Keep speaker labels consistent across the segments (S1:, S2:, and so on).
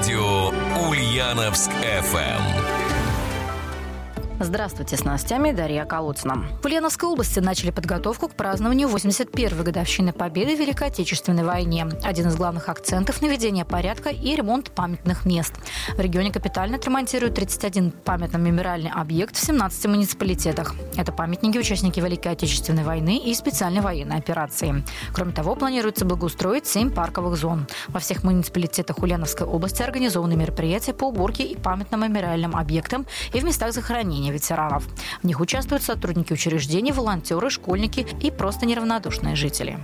S1: Радио Ульяновск FM.
S2: Здравствуйте, с новостями Дарья Колодцина. В Ульяновской области начали подготовку к празднованию 81-й годовщины Победы в Великой Отечественной войне. Один из главных акцентов – наведение порядка и ремонт памятных мест. В регионе капитально отремонтируют 31 памятно-мемориальный объект в 17 муниципалитетах. Это памятники участники Великой Отечественной войны и специальной военной операции. Кроме того, планируется благоустроить 7 парковых зон. Во всех муниципалитетах Ульяновской области организованы мероприятия по уборке и памятно-мемориальным объектам и в местах захоронения ветеранов. В них участвуют сотрудники учреждений, волонтеры, школьники и просто неравнодушные жители.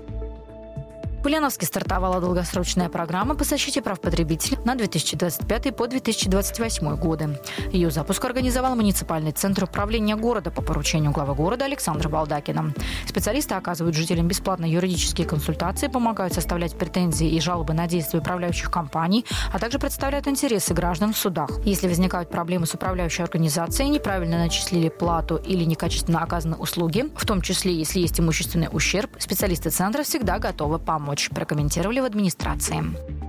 S2: В Ульяновске стартовала долгосрочная программа по защите прав потребителей на 2025 по 2028 годы. Ее запуск организовал муниципальный центр управления города по поручению главы города Александра Балдакина. Специалисты оказывают жителям бесплатные юридические консультации, помогают составлять претензии и жалобы на действия управляющих компаний, а также представляют интересы граждан в судах. Если возникают проблемы с управляющей организацией, неправильно начислили плату или некачественно оказаны услуги, в том числе, если есть имущественный ущерб, специалисты центра всегда готовы помочь, прокомментировали в администрации.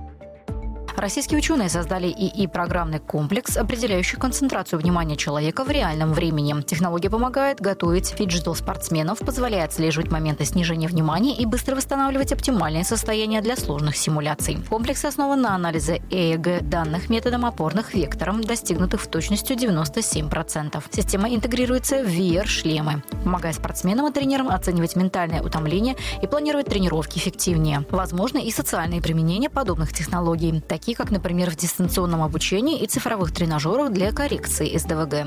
S2: Российские ученые создали ИИ-программный комплекс, определяющий концентрацию внимания человека в реальном времени. Технология помогает готовить фиджитал-спортсменов, позволяет отслеживать моменты снижения внимания и быстро восстанавливать оптимальное состояние для сложных симуляций. Комплекс основан на анализе ЭЭГ данных методом опорных векторов, достигнутых в точностью 97%. Система интегрируется в VR-шлемы, помогая спортсменам и тренерам оценивать ментальное утомление и планировать тренировки эффективнее. Возможно и социальные применения подобных технологий, такие как, например, в дистанционном обучении и цифровых тренажерах для коррекции СДВГ.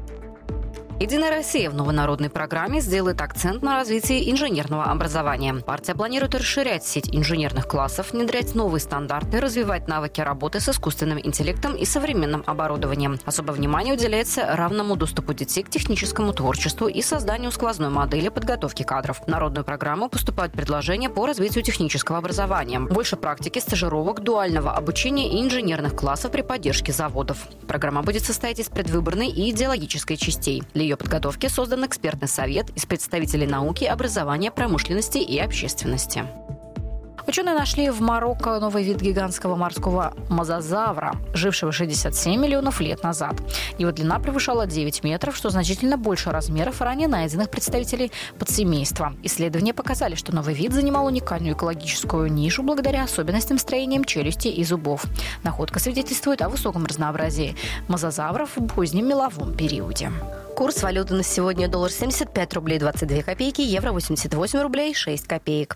S2: «Единая Россия» в новой народной программе сделает акцент на развитии инженерного образования. Партия планирует расширять сеть инженерных классов, внедрять новые стандарты, развивать навыки работы с искусственным интеллектом и современным оборудованием. Особое внимание уделяется равному доступу детей к техническому творчеству и созданию сквозной модели подготовки кадров. В народную программу поступают предложения по развитию технического образования. Больше практики, стажировок, дуального обучения и инженерных классов при поддержке заводов. Программа будет состоять из предвыборной и идеологической частей. Для ее подготовки создан экспертный совет из представителей науки, образования, промышленности и общественности. Ученые нашли в Марокко новый вид гигантского морского мозазавра, жившего 67 миллионов лет назад. Его длина превышала 9 метров, что значительно больше размеров ранее найденных представителей подсемейства. Исследования показали, что новый вид занимал уникальную экологическую нишу благодаря особенностям строения челюсти и зубов. Находка свидетельствует о высоком разнообразии мозазавров в позднем меловом периоде. Курс валюты на сегодня: доллар 75 рублей 22 копейки, евро 88 рублей 6 копеек.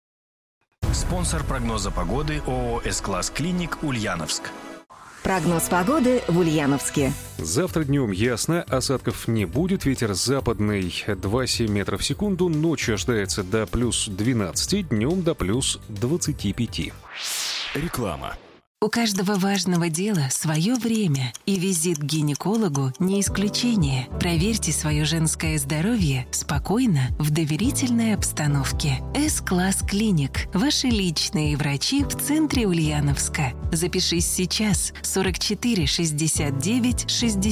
S3: Спонсор прогноза погоды ООО «С-класс Клиник» Ульяновск.
S4: Прогноз погоды в Ульяновске.
S5: Завтра днем ясно, осадков не будет, ветер западный 2,7 метров в секунду, ночью ожидается до плюс 12, днем до плюс 25.
S3: Реклама.
S6: У каждого важного дела свое время, и визит к гинекологу не исключение. Проверьте свое женское здоровье спокойно, в доверительной обстановке. С-класс Клиник. Ваши личные врачи в центре Ульяновска. Запишись сейчас. 44 69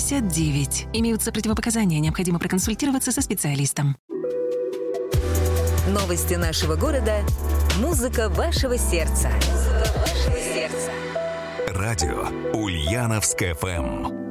S6: 69. Имеются противопоказания, необходимо проконсультироваться со специалистом.
S4: Новости нашего города. Музыка вашего сердца.
S1: Радио Ульяновск FM.